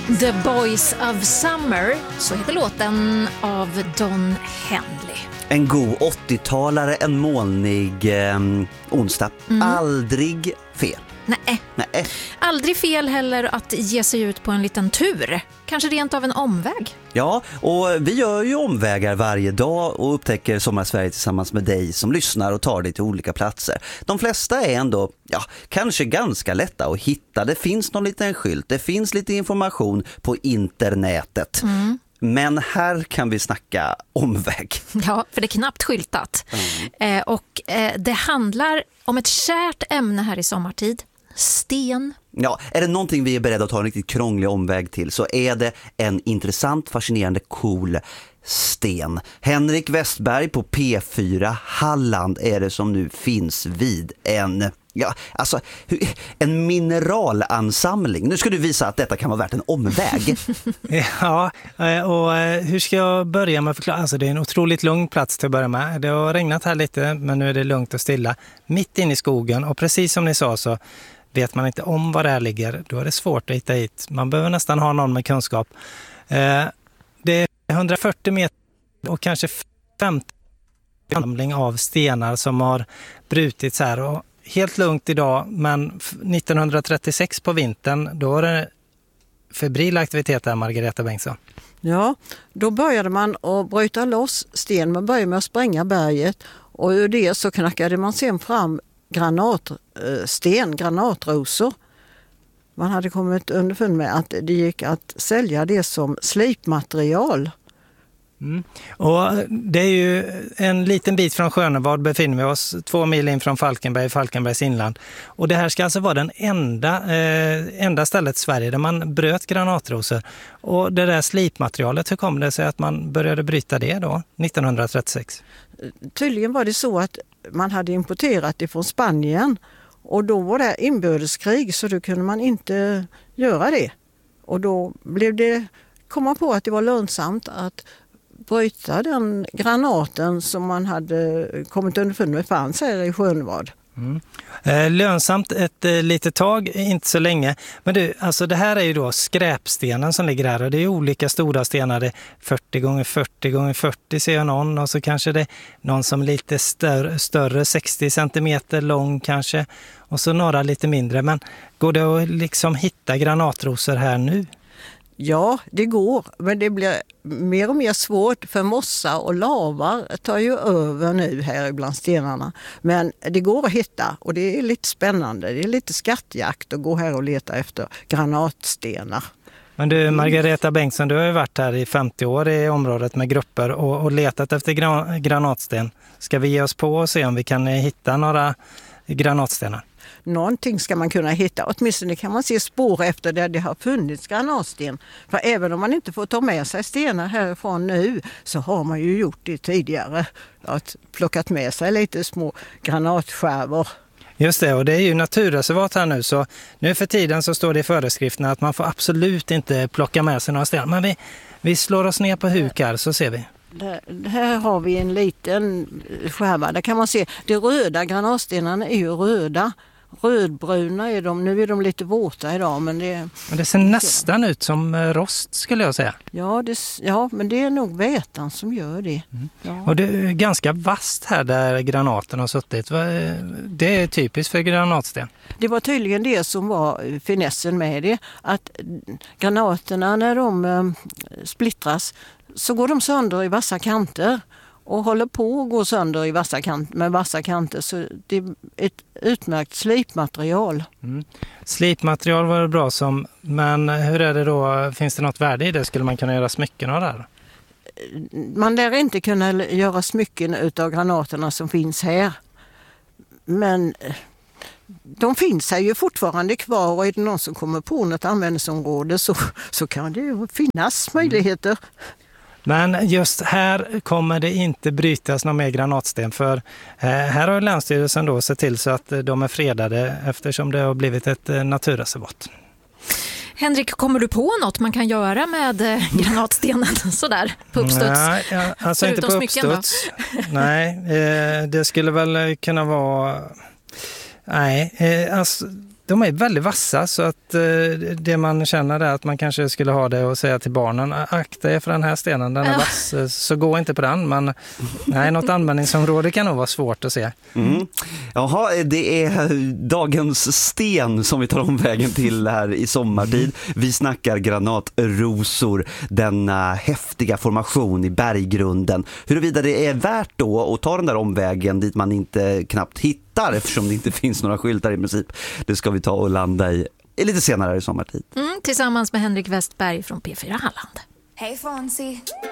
The Boys of Summer, så heter låten av Don Henley. En god 80-talare, en molnig onsdag. Aldrig fel. Nej. Aldrig fel heller att ge sig ut på en liten tur. Kanske rent av en omväg. Ja, och vi gör ju omvägar varje dag och upptäcker Sommarsverige tillsammans med dig som lyssnar och tar dig till olika platser. De flesta är ändå, kanske ganska lätta att hitta. Det finns någon liten skylt, det finns lite information på internetet. Men här kan vi snacka omväg. Ja, för det är knappt skyltat. Det handlar om ett kärt ämne här i sommartid. Sten. Ja, är det någonting vi är beredda att ta en riktigt krånglig omväg till så är det en intressant, fascinerande, cool sten. Henrik Westberg på P4 Halland är det som nu finns vid en mineralansamling. Nu ska du visa att detta kan vara värt en omväg. Ja, och hur ska jag börja med att förklara? Alltså det är en otroligt lugn plats till att börja med. Det har regnat här lite, men nu är det lugnt och stilla. Mitt inne i skogen, och precis som ni sa så vet man inte om var det här ligger. Då är det svårt att hitta hit. Man behöver nästan ha någon med kunskap. Det är 140 meter och kanske 50 samling av stenar som har brutits här. Och helt lugnt idag, men 1936 på vintern, då var det febril aktivitet där, Margareta Bengtsson. Ja, då började man att bryta loss sten. Man började med att spränga berget och ur det så knackade man sen fram granatrosor. Man hade kommit underfund med att det gick att sälja det som slipmaterial. Och det är ju en liten bit från Skönevad befinner vi oss, 2 mil in från Falkenbergs inland. Och det här ska alltså vara den enda stället i Sverige där man bröt granatrosor. Och det där slipmaterialet, hur kom det sig att man började bryta det då, 1936? Tydligen var det så att man hade importerat det från Spanien och då var det inbördeskrig så då kunde man inte göra det. Och då kom man på att det var lönsamt att bryta den granaten som man hade kommit underfund med fanns här i Skönevad. Lönsamt ett litet tag, inte så länge. Men du, alltså det här är ju då skräpstenen som ligger här och det är olika stora stenar. Det är 40 x 40 x 40 ser jag någon och så kanske det är någon som är lite större 60 centimeter lång kanske och så några lite mindre. Men går det att liksom hitta granatrosor här nu? Ja, det går, men det blir mer och mer svårt för mossa och lavar tar ju över nu här bland stenarna. Men det går att hitta och det är lite spännande. Det är lite skattjakt att gå här och leta efter granatstenar. Men du, Margareta Bengtsson, du har ju varit här i 50 år i området med grupper och letat efter granatsten. Ska vi ge oss på och se om vi kan hitta några granatstenar? Någonting ska man kunna hitta. Åtminstone kan man se spår efter där det har funnits granatsten. För även om man inte får ta med sig stenar härifrån nu så har man ju gjort det tidigare. Att plockat med sig lite små granatskärvor. Just det, och det är ju naturreservat här nu så nu för tiden så står det i föreskrifterna att man får absolut inte plocka med sig några stenar. Men vi slår oss ner på huk här så ser vi. Här har vi en liten skärva. Där kan man se, de röda granatstenarna är ju röda. Rödbruna är de, nu är de lite våta idag men det ser nästan ut som rost skulle jag säga. Ja, men det är nog vätan som gör det. Ja. Och det är ganska vasst här där granaten har suttit. Det är typiskt för granatsten. Det var tydligen det som var finessen med det, att granaterna när de splittras så går de sönder i vassa kanter. Och håller på att gå sönder med vassa kanter så det är ett utmärkt slipmaterial. Slipmaterial var det bra som, men hur är det då? Finns det något värde i det? Skulle man kunna göra smycken av det här? Man lär inte kunna göra smycken utav granaterna som finns här. Men de finns här ju fortfarande kvar och är det någon som kommer på något användningsområde så kan det ju finnas möjligheter. Men just här kommer det inte brytas någon mer granatsten för här har Länsstyrelsen då sett till så att de är fredade eftersom det har blivit ett naturreservat. Henrik, kommer du på något man kan göra med granatstenen sådär på uppstuds? Nej, alltså inte på uppstuds. Nej, det skulle väl kunna vara... Nej, alltså, de är väldigt vassa, så att det man känner är att man kanske skulle ha det och säga till barnen, akta er för den här stenen, den är vass, så gå inte på den. Men nej, något användningsområde kan nog vara svårt att se. Jaha, det är dagens sten som vi tar omvägen till här i sommartid. Vi snackar granatrosor, denna häftiga formation i berggrunden. Huruvida det är värt då att ta den där omvägen dit man inte knappt hittar, eftersom det inte finns några skyltar i princip. Det ska vi ta och landa i lite senare i sommartid. Tillsammans med Henrik Westberg från P4 Halland. Hej Fonzie.